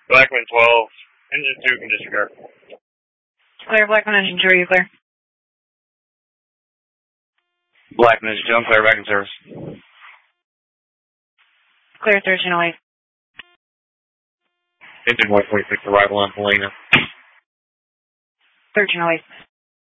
Blackman 12, engine 2 can disregard. Clear, Blackman engine 2, are you clear? Blackman engine 2, I'm clear, back in service. Clear, 1308. Engine 126, arrival on Helena. 1308.